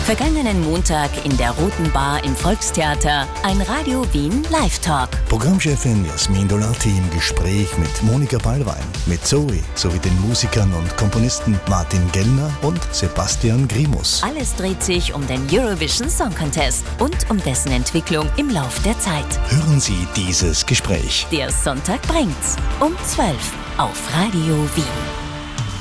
Vergangenen Montag in der Roten Bar im Volkstheater ein Radio Wien Live-Talk. Programmchefin Jasmin Dolati im Gespräch mit Monika Ballwein, mit Zoe sowie den Musikern und Komponisten Martin Gellner und Sebastian Grimus. Alles dreht sich um den Eurovision Song Contest und um dessen Entwicklung im Lauf der Zeit. Hören Sie dieses Gespräch. Der Sonntag bringt's um 12 auf Radio Wien.